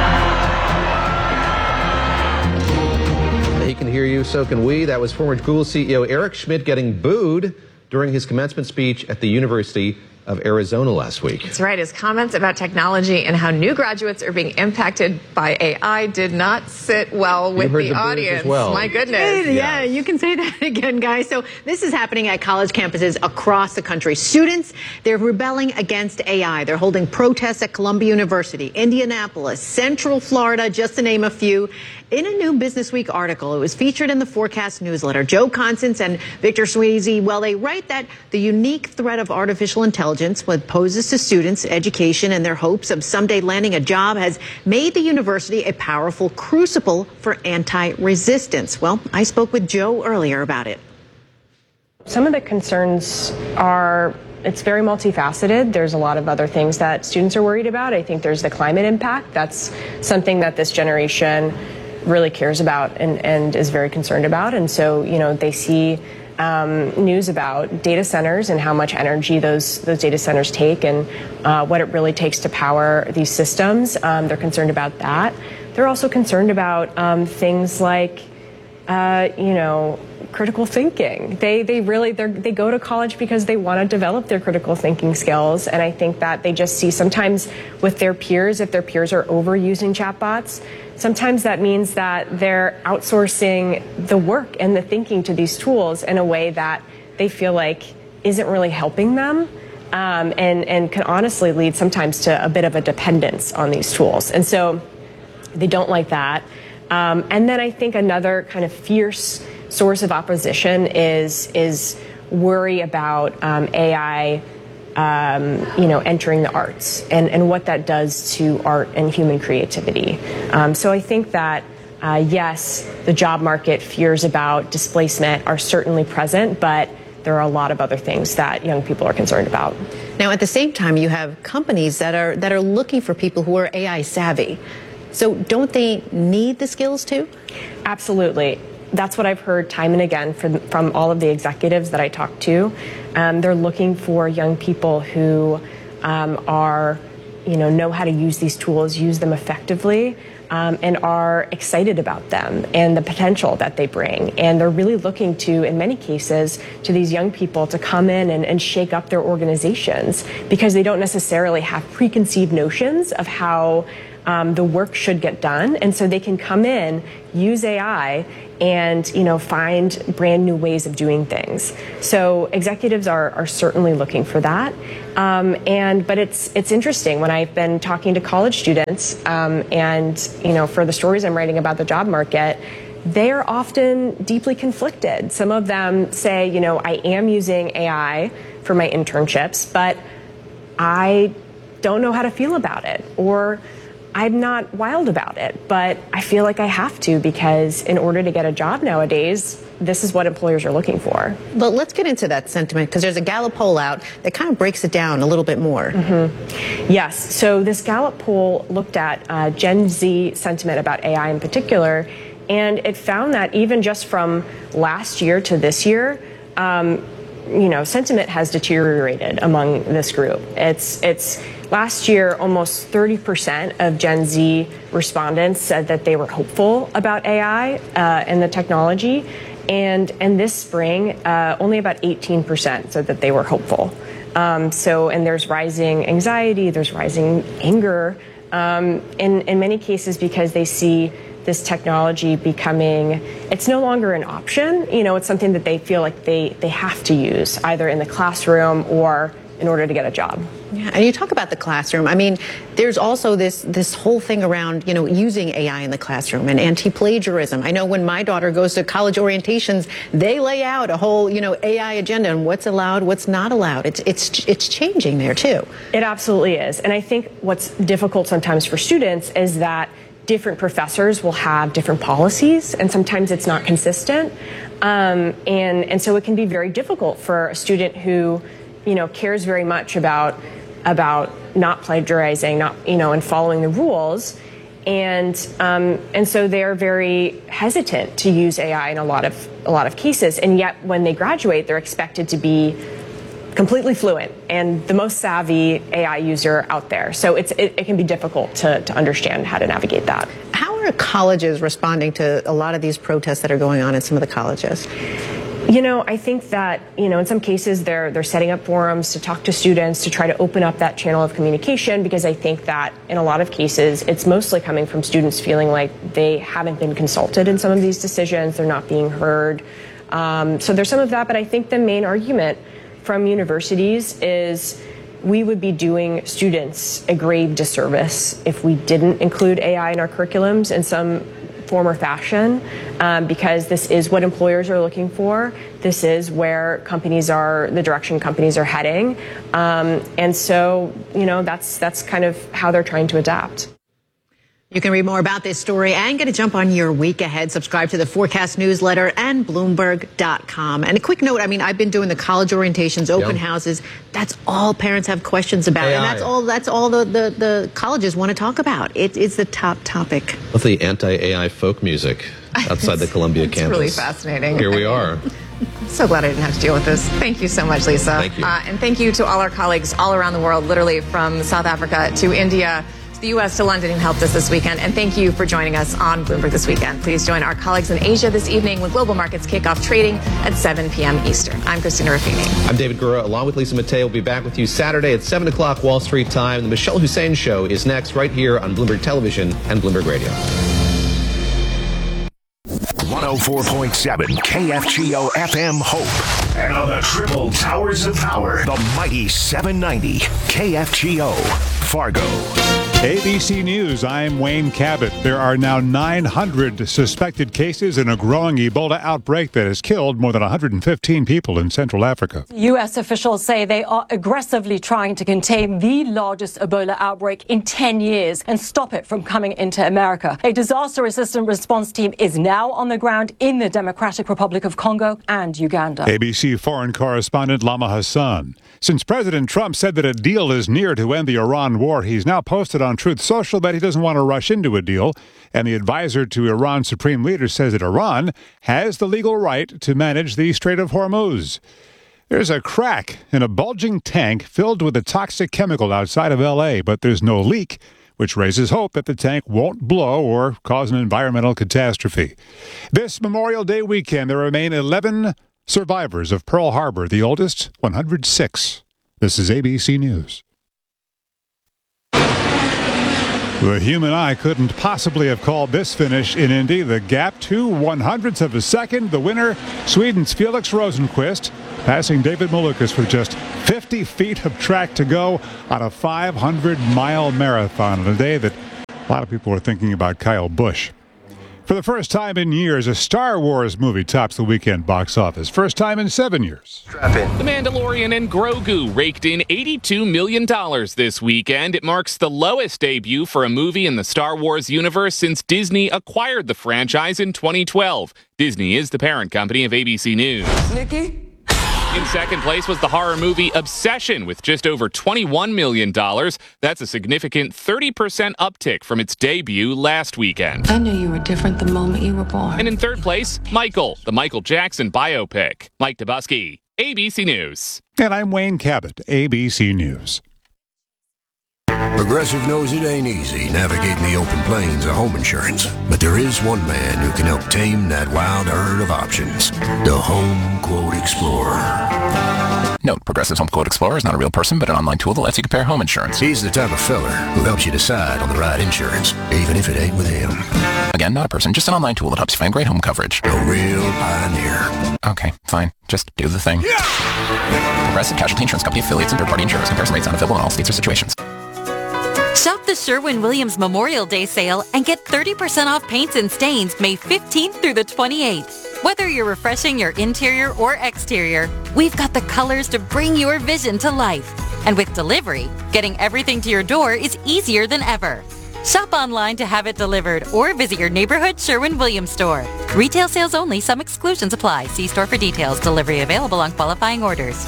He can hear you, so can we. That was former Google C E O Eric Schmidt getting booed during his commencement speech at the University of Arizona last week. That's right. His comments about technology and how new graduates are being impacted by A I did not sit well with the, the audience. As well. My goodness. Yeah, yeah, you can say that again, guys. So this is happening at college campuses across the country. Students, they're rebelling against A I. They're holding protests at Columbia University, Indianapolis, Central Florida, just to name a few. In a new Business Week article, it was featured in the Forecast newsletter. Joe Constance and Victor Sweezy, well, they write that the unique threat of artificial intelligence, what poses to students' education and their hopes of someday landing a job, has made the university a powerful crucible for anti-resistance. Well, I spoke with Joe earlier about it. Some of the concerns are it's very multifaceted. There's a lot of other things that students are worried about. I think there's the climate impact. That's something that this generation really cares about and, and is very concerned about. And so, you know, they see um, news about data centers and how much energy those those data centers take and uh, what it really takes to power these systems. Um, they're concerned about that. They're also concerned about um, things like, uh, you know, critical thinking. They they really they go to college because they want to develop their critical thinking skills. And I think that they just see sometimes with their peers, if their peers are overusing chatbots, sometimes that means that they're outsourcing the work and the thinking to these tools in a way that they feel like isn't really helping them, um, and, and can honestly lead sometimes to a bit of a dependence on these tools. And so they don't like that. Um, and then I think another kind of fierce source of opposition is, is worry about um, A I um, you know, entering the arts and, and what that does to art and human creativity. Um, so I think that, uh, yes, the job market fears about displacement are certainly present, but there are a lot of other things that young people are concerned about. Now, at the same time, you have companies that are that are looking for people who are A I savvy. So don't they need the skills too? Absolutely. That's what I've heard time and again from, from all of the executives that I talk to. Um, they're looking for young people who um, are, you know, know how to use these tools, use them effectively, um, and are excited about them and the potential that they bring. And they're really looking to, in many cases, to these young people to come in and, and shake up their organizations because they don't necessarily have preconceived notions of how Um, the work should get done, and so they can come in, use A I, and you know find brand new ways of doing things. So executives are are certainly looking for that, um, and but it's it's interesting when I've been talking to college students, um, and you know for the stories I'm writing about the job market, they are often deeply conflicted. Some of them say, you know, I am using A I for my internships, but I don't know how to feel about it, or I'm not wild about it, but I feel like I have to because in order to get a job nowadays, this is what employers are looking for. But let's get into that sentiment because there's a Gallup poll out that kind of breaks it down a little bit more. Mm-hmm. Yes, so this Gallup poll looked at uh, Gen Z sentiment about A I in particular, and it found that even just from last year to this year, um, you know, sentiment has deteriorated among this group. It's it's last year, almost thirty percent of Gen Z respondents said that they were hopeful about A I uh, and the technology, and and this spring, uh, only about eighteen percent said that they were hopeful. Um, so, and there's rising anxiety, there's rising anger, um, in in many cases because they see this technology becoming, it's no longer an option. You know, it's something that they feel like they, they have to use either in the classroom or in order to get a job. Yeah, and you talk about the classroom. I mean, there's also this this whole thing around, you know, using A I in the classroom and anti-plagiarism. I know when my daughter goes to college orientations, they lay out a whole, you know, A I agenda and what's allowed, what's not allowed. It's it's it's changing there too. It absolutely is. And I think what's difficult sometimes for students is that different professors will have different policies, and sometimes it's not consistent. Um, and, and so it can be very difficult for a student who, you know, cares very much about, about not plagiarizing, not, you know, and following the rules. And, um, and so they're very hesitant to use A I in a lot of, a lot of cases. And yet when they graduate, they're expected to be completely fluent and the most savvy A I user out there. So it's, it, it can be difficult to, to understand how to navigate that. How are colleges responding to a lot of these protests that are going on in some of the colleges? You know, I think that, you know, in some cases they're they're setting up forums to talk to students to try to open up that channel of communication, because I think that in a lot of cases it's mostly coming from students feeling like they haven't been consulted in some of these decisions, they're not being heard. Um, so there's some of that, but I think the main argument from universities is we would be doing students a grave disservice if we didn't include A I in our curriculums in some form or fashion, um, because this is what employers are looking for. This is where companies are, the direction companies are heading. Um, and so, you know, that's, that's kind of how they're trying to adapt. You can read more about this story and get a jump on your week ahead. Subscribe to the Forecast newsletter and Bloomberg dot com. And a quick note, I mean, I've been doing the college orientations, open yeah. houses. That's all parents have questions about. A I. And that's all that's all the, the, the colleges want to talk about. It, it's the top topic. What's the anti-A I folk music outside the Columbia it's campus? It's really fascinating. Here we are. I'm so glad I didn't have to deal with this. Thank you so much, Lisa. Thank you. Uh, and thank you to all our colleagues all around the world, literally from South Africa to India, the U S to London, who helped us this weekend. And thank you for joining us on Bloomberg This Weekend. Please join our colleagues in Asia this evening when global markets kick off trading at seven p.m. Eastern. I'm Christina Ruffini. I'm David Gura, along with Lisa Mateo. We'll be back with you Saturday at seven o'clock Wall Street time. The Michelle Hussein Show is next right here on Bloomberg Television and Bloomberg Radio. one oh four point seven K F G O F M Hope. And on the triple towers of power, the mighty seven ninety K F G O Fargo. A B C News, I'm Wayne Cabot. There are now nine hundred suspected cases in a growing Ebola outbreak that has killed more than one hundred fifteen people in Central Africa. U S officials say they are aggressively trying to contain the largest Ebola outbreak in ten years and stop it from coming into America. A disaster assistant response team is now on the ground in the Democratic Republic of Congo and Uganda. A B C foreign correspondent Lama Hassan. Since President Trump said that a deal is near to end the Iran war, he's now posted on Truth Social that he doesn't want to rush into a deal. And the advisor to Iran's supreme leader says that Iran has the legal right to manage the Strait of Hormuz. There's a crack in a bulging tank filled with a toxic chemical outside of L A, but there's no leak, which raises hope that the tank won't blow or cause an environmental catastrophe. This Memorial Day weekend, there remain eleven survivors of Pearl Harbor, the oldest, one hundred six. This is A B C News. The human eye couldn't possibly have called this finish in Indy. The gap, two one-hundredths of a second. The winner, Sweden's Felix Rosenqvist, passing David Malukas with just fifty feet of track to go on a five hundred mile marathon on a day that a lot of people were thinking about Kyle Busch. For the first time in years, a Star Wars movie tops the weekend box office. First time in seven years. The Mandalorian and Grogu raked in eighty-two million dollars this weekend. It marks the lowest debut for a movie in the Star Wars universe since Disney acquired the franchise in twenty twelve. Disney is the parent company of A B C News. Nikki? In second place was the horror movie Obsession with just over twenty-one million dollars. That's a significant thirty percent uptick from its debut last weekend. I knew you were different the moment you were born. And in third place, Michael, the Michael Jackson biopic. Mike Dubusky, A B C News. And I'm Wayne Cabot, A B C News. Progressive knows it ain't easy navigating the open plains of home insurance, but there is one man who can help tame that wild herd of options. The Home Quote Explorer. Note, Progressive's Home Quote Explorer is not a real person, but an online tool that lets you compare home insurance. He's the type of feller who helps you decide on the right insurance, even if it ain't with him. Again, not a person, just an online tool that helps you find great home coverage. A real pioneer. Okay, fine. Just do the thing. Yeah! Progressive Casualty Insurance Company affiliates and third-party insurers. Comparison rates not available in all states or situations. Shop the Sherwin-Williams Memorial Day sale and get thirty percent off paints and stains May fifteenth through the twenty-eighth. Whether you're refreshing your interior or exterior, we've got the colors to bring your vision to life. And with delivery, getting everything to your door is easier than ever. Shop online to have it delivered or visit your neighborhood Sherwin-Williams store. Retail sales only. Some exclusions apply. See store for details. Delivery available on qualifying orders.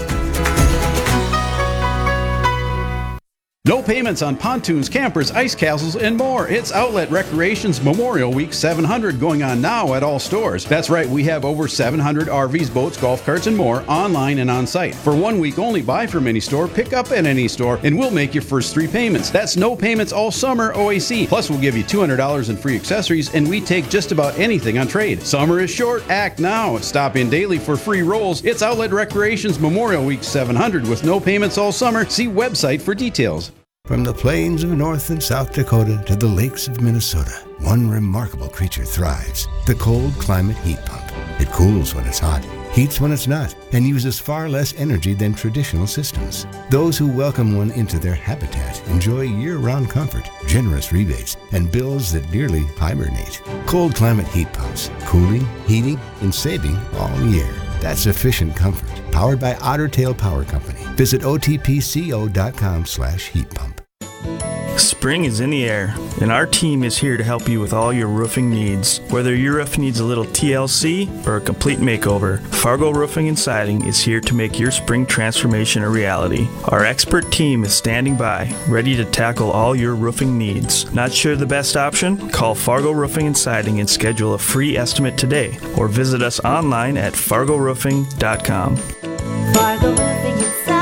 No payments on pontoons, campers, ice castles, and more. It's Outlet Recreation's Memorial Week seven hundred going on now at all stores. That's right, we have over seven hundred R Vs, boats, golf carts, and more online and on site. For one week only, buy from any store, pick up at any store, and we'll make your first three payments. That's no payments all summer O A C. Plus, we'll give you two hundred dollars in free accessories, and we take just about anything on trade. Summer is short. Act now. Stop in daily for free rolls. It's Outlet Recreation's Memorial Week seven hundred with no payments all summer. See website for details. From the plains of North and South Dakota to the lakes of Minnesota, one remarkable creature thrives, the cold climate heat pump. It cools when it's hot, heats when it's not, and uses far less energy than traditional systems. Those who welcome one into their habitat enjoy year-round comfort, generous rebates, and bills that nearly hibernate. Cold climate heat pumps, cooling, heating, and saving all year. That's efficient comfort, powered by Otter Tail Power Company. Visit O T P C O dot com slash heat pump. Spring is in the air, and our team is here to help you with all your roofing needs. Whether your roof needs a little T L C or a complete makeover, Fargo Roofing and Siding is here to make your spring transformation a reality. Our expert team is standing by, ready to tackle all your roofing needs. Not sure the best option? Call Fargo Roofing and Siding and schedule a free estimate today, or visit us online at fargo roofing dot com. Fargo Roofing and Siding.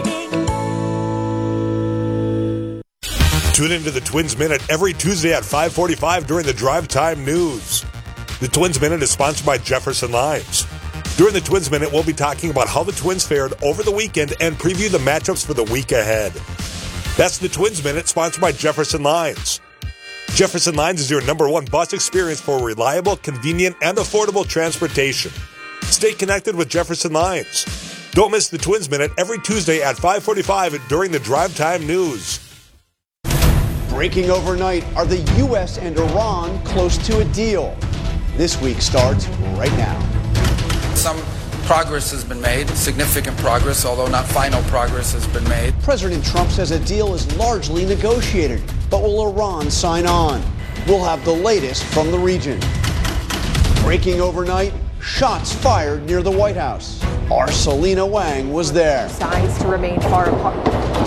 Tune into the Twins Minute every Tuesday at five forty-five during the Drive Time News. The Twins Minute is sponsored by Jefferson Limes. During the Twins Minute, we'll be talking about how the Twins fared over the weekend and preview the matchups for the week ahead. That's the Twins Minute, sponsored by Jefferson Limes. Jefferson Limes is your number one bus experience for reliable, convenient, and affordable transportation. Stay connected with Jefferson Limes. Don't miss the Twins Minute every Tuesday at five forty-five during the Drive Time News. Breaking overnight, are the U S and Iran close to a deal? This week starts right now. Some progress has been made, significant progress, although not final progress has been made. President Trump says a deal is largely negotiated, but will Iran sign on? We'll have the latest from the region. Breaking overnight, shots fired near the White House. Our Selena Wang was there. Signs to remain far apart.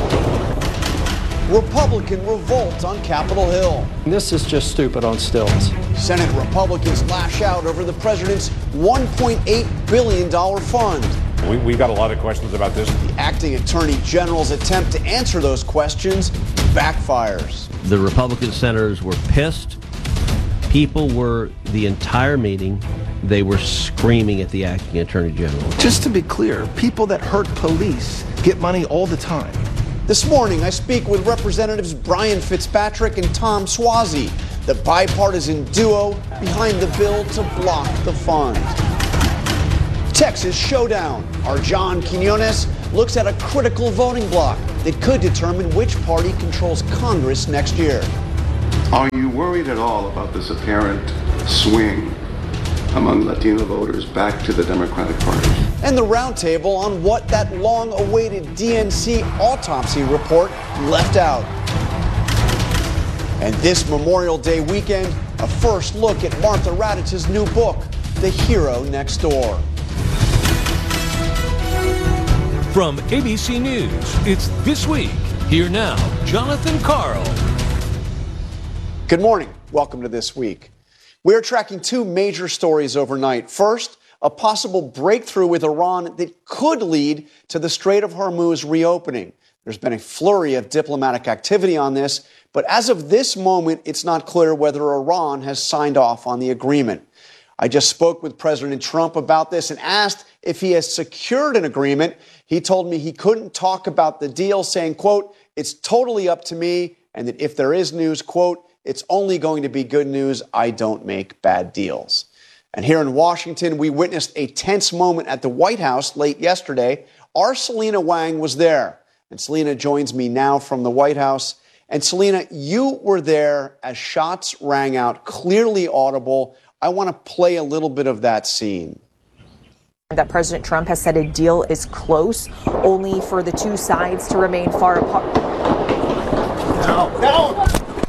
Republican revolt on Capitol Hill. This is just stupid on stilts. Senate Republicans lash out over the president's one point eight billion dollars fund. We, we got a lot of questions about this. The acting attorney general's attempt to answer those questions backfires. The Republican senators were pissed. People were, the entire meeting, they were screaming at the acting attorney general. Just to be clear, people that hurt police get money all the time. This morning, I speak with Representatives Brian Fitzpatrick and Tom Suozzi, the bipartisan duo behind the bill to block the fund. Texas showdown. Our John Quinones looks at a critical voting bloc that could determine which party controls Congress next year. Are you worried at all about this apparent swing among Latino voters back to the Democratic Party? And the roundtable on what that long-awaited D N C autopsy report left out. And this Memorial Day weekend, a first look at Martha Radich's new book, The Hero Next Door. From A B C News, it's This Week. Here now, Jonathan Karl. Good morning. Welcome to This Week. We're tracking two major stories overnight. First, a possible breakthrough with Iran that could lead to the Strait of Hormuz reopening. There's been a flurry of diplomatic activity on this, but as of this moment, it's not clear whether Iran has signed off on the agreement. I just spoke with President Trump about this and asked if he has secured an agreement. He told me he couldn't talk about the deal, saying, quote, "It's totally up to me," and that if there is news, quote, "It's only going to be good news. I don't make bad deals." And here in Washington, we witnessed a tense moment at the White House late yesterday. Our Selena Wang was there. And Selena joins me now from the White House. And Selena, you were there as shots rang out, clearly audible. I want to play a little bit of that scene. That President Trump has said a deal is close, only for the two sides to remain far apart. No, no!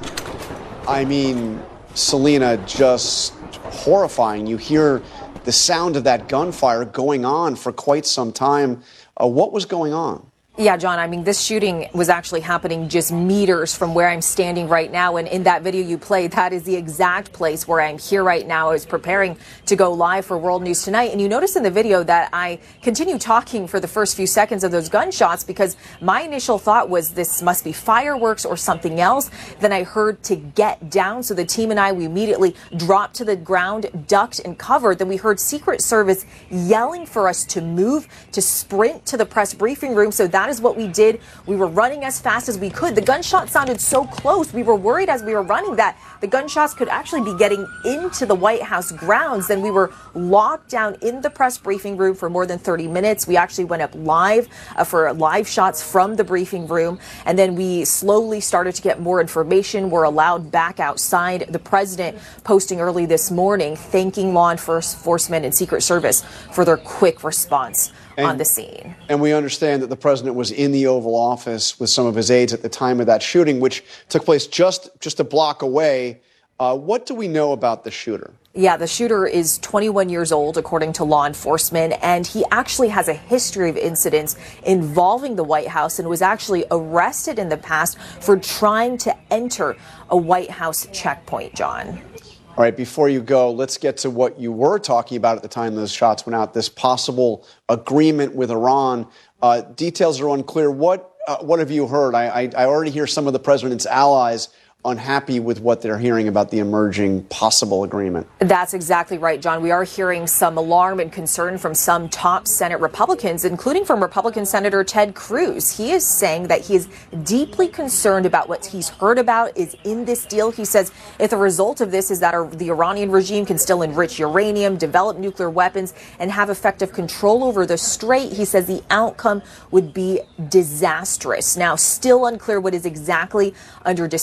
I mean, Selena, just horrifying. You hear the sound of that gunfire going on for quite some time. Uh, what was going on? Yeah, John, I mean, this shooting was actually happening just meters from where I'm standing right now. And in that video you played, that is the exact place where I'm here right now. I was preparing to go live for World News Tonight. And you notice in the video that I continue talking for the first few seconds of those gunshots because my initial thought was this must be fireworks or something else. Then I heard to get down. So the team and I, we immediately dropped to the ground, ducked and covered. Then we heard Secret Service yelling for us to move, to sprint to the press briefing room. So that is what we did. We were running as fast as we could. The gunshot sounded so close. We were worried as we were running that the gunshots could actually be getting into the White House grounds. Then we were locked down in the press briefing room for more than thirty minutes. We actually went up live uh, for live shots from the briefing room. And then we slowly started to get more information. We're allowed back outside. The president posting early this morning, thanking law enforcement and Secret Service for their quick response And, on the scene. And we understand that the president was in the Oval Office with some of his aides at the time of that shooting, which took place just, just a block away. Uh, what do we know about the shooter? Yeah, the shooter is twenty-one years old, according to law enforcement, and he actually has a history of incidents involving the White House and was actually arrested in the past for trying to enter a White House checkpoint, John. All right, before you go, let's get to what you were talking about at the time those shots went out, this possible agreement with Iran. Uh, details are unclear. What uh, what have you heard? I, I, I already hear some of the president's allies unhappy with what they're hearing about the emerging possible agreement. That's exactly right, John. We are hearing some alarm and concern from some top Senate Republicans, including from Republican Senator Ted Cruz. He is saying that he is deeply concerned about what he's heard about is in this deal. He says if the result of this is that the Iranian regime can still enrich uranium, develop nuclear weapons, and have effective control over the strait, he says the outcome would be disastrous. Now, still unclear what is exactly under discussion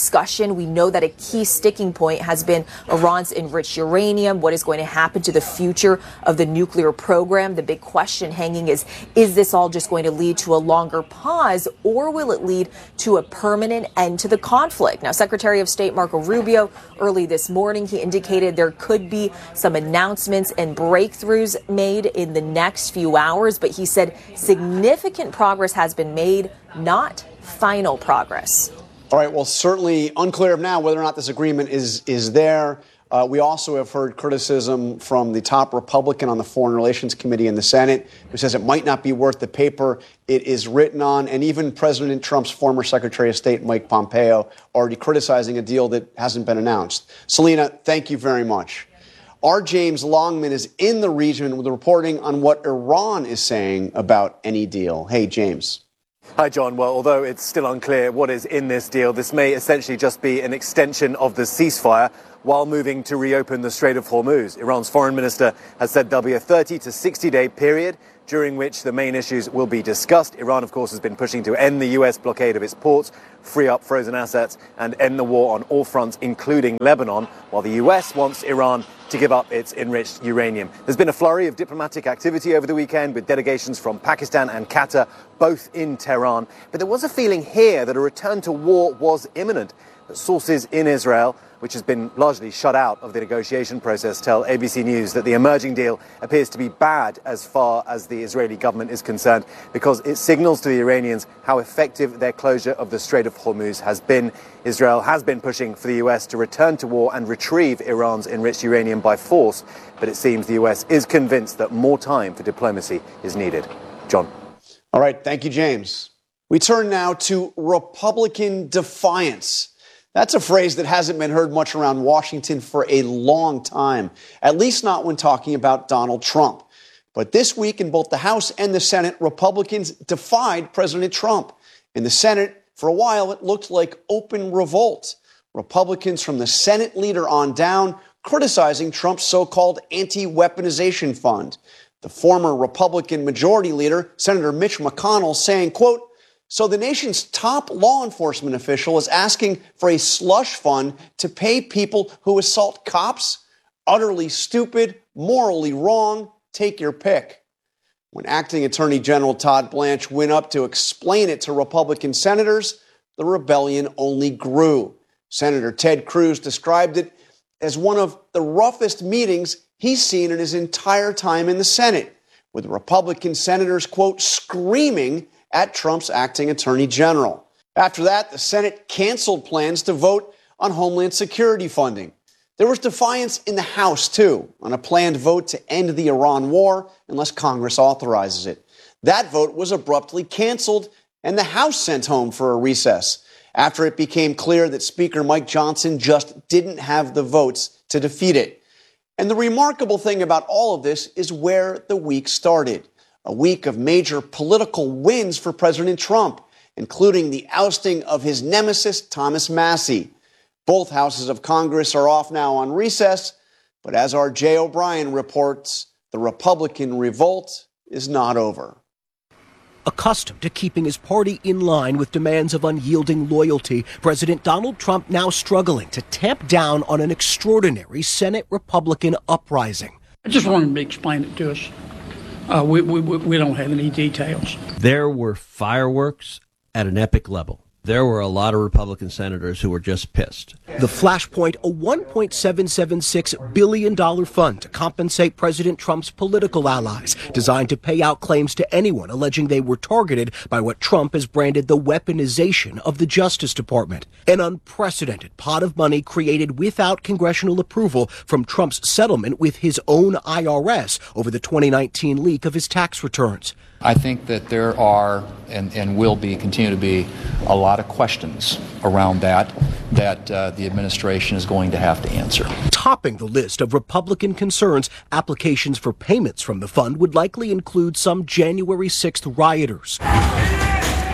negotiation. We know that a key sticking point has been Iran's enriched uranium. What is going to happen to the future of the nuclear program? The big question hanging is, is this all just going to lead to a longer pause, or will it lead to a permanent end to the conflict? Now, Secretary of State Marco Rubio, early this morning, he indicated there could be some announcements and breakthroughs made in the next few hours, but he said significant progress has been made, not final progress. All right, well, certainly unclear now whether or not this agreement is is there. Uh, we also have heard criticism from the top Republican on the Foreign Relations Committee in the Senate, who says it might not be worth the paper it is written on. And even President Trump's former Secretary of State, Mike Pompeo, already criticizing a deal that hasn't been announced. Selena, thank you very much. Our James Longman is in the region with reporting on what Iran is saying about any deal. Hey, James. Hi, John. Well, although it's still unclear what is in this deal, this may essentially just be an extension of the ceasefire while moving to reopen the Strait of Hormuz. Iran's foreign minister has said there'll be a thirty to sixty day period during which the main issues will be discussed. Iran, of course, has been pushing to end the U S blockade of its ports, free up frozen assets, and end the war on all fronts, including Lebanon, while the U S wants Iran to give up its enriched uranium. There's been a flurry of diplomatic activity over the weekend with delegations from Pakistan and Qatar, both in Tehran. But there was a feeling here that a return to war was imminent. Sources in Israel, which has been largely shut out of the negotiation process, tell A B C News that the emerging deal appears to be bad as far as the Israeli government is concerned, because it signals to the Iranians how effective their closure of the Strait of Hormuz has been. Israel has been pushing for the U S to return to war and retrieve Iran's enriched uranium by force, but it seems the U S is convinced that more time for diplomacy is needed. John. All right. Thank you, James. We turn now to Republican defiance. That's a phrase that hasn't been heard much around Washington for a long time, at least not when talking about Donald Trump. But this week in both the House and the Senate, Republicans defied President Trump. In the Senate, for a while, it looked like open revolt. Republicans from the Senate leader on down criticizing Trump's so-called anti-weaponization fund. The former Republican majority leader, Senator Mitch McConnell, saying, quote, "So the nation's top law enforcement official is asking for a slush fund to pay people who assault cops? Utterly stupid, morally wrong, take your pick." When Acting Attorney General Todd Blanche went up to explain it to Republican senators, the rebellion only grew. Senator Ted Cruz described it as one of the roughest meetings he's seen in his entire time in the Senate, with Republican senators, quote, screaming at Trump's acting attorney general. After that, the Senate canceled plans to vote on Homeland Security funding. There was defiance in the House, too, on a planned vote to end the Iran war unless Congress authorizes it. That vote was abruptly canceled, and the House sent home for a recess after it became clear that Speaker Mike Johnson just didn't have the votes to defeat it. And the remarkable thing about all of this is where the week started. A week of major political wins for President Trump, including the ousting of his nemesis, Thomas Massie. Both houses of Congress are off now on recess, but as our Jay O'Brien reports, the Republican revolt is not over. Accustomed to keeping his party in line with demands of unyielding loyalty, President Donald Trump now struggling to tamp down on an extraordinary Senate Republican uprising. I just wanted to explain it to us. Uh, we, we, we don't have any details. There were fireworks at an epic level. There were a lot of Republican senators who were just pissed. The Flashpoint, a one point seven seven six billion dollars fund to compensate President Trump's political allies, designed to pay out claims to anyone alleging they were targeted by what Trump has branded the weaponization of the Justice Department. An unprecedented pot of money created without congressional approval from Trump's settlement with his own I R S over the twenty nineteen leak of his tax returns. I think that there are and, and will be, continue to be, a lot of questions around that that uh, the administration is going to have to answer. Topping the list of Republican concerns, applications for payments from the fund would likely include some January sixth rioters.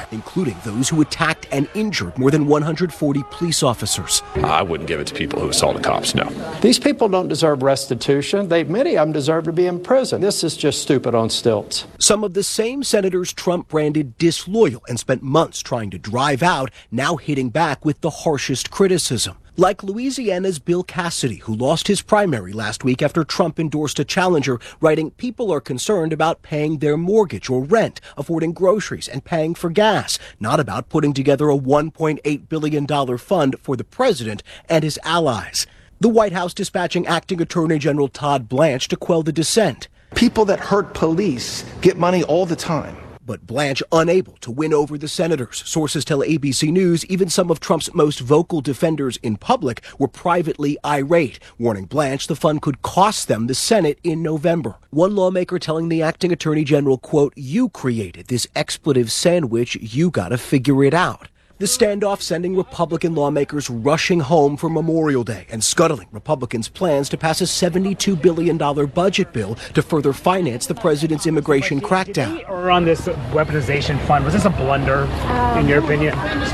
including those who attacked and injured more than one hundred forty police officers. I wouldn't give it to people who assaulted cops, no. These people don't deserve restitution. They, many of them deserve to be in prison. This is just stupid on stilts. Some of the same senators Trump branded disloyal and spent months trying to drive out, now hitting back with the harshest criticism. Like Louisiana's Bill Cassidy, who lost his primary last week after Trump endorsed a challenger, writing, "People are concerned about paying their mortgage or rent, affording groceries, and paying for gas, not about putting together a one point eight billion dollars fund for the president and his allies." The White House dispatching Acting Attorney General Todd Blanche to quell the dissent. People that hurt police get money all the time. But Blanche unable to win over the senators. Sources tell A B C News even some of Trump's most vocal defenders in public were privately irate, warning Blanche the fund could cost them the Senate in November. One lawmaker telling the acting attorney general, quote, "You created this expletive sandwich, you gotta figure it out." The standoff sending Republican lawmakers rushing home for Memorial Day and scuttling Republicans' plans to pass a seventy-two billion dollars budget bill to further finance the president's immigration crackdown. Or on this weaponization fund, was this a blunder, in your opinion?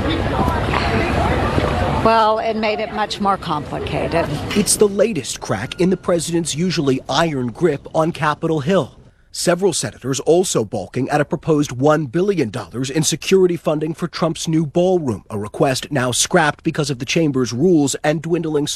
Well, it made it much more complicated. It's the latest crack in the president's usually iron grip on Capitol Hill. Several senators also balking at a proposed one billion dollars in security funding for Trump's new ballroom, a request now scrapped because of the chamber's rules and dwindling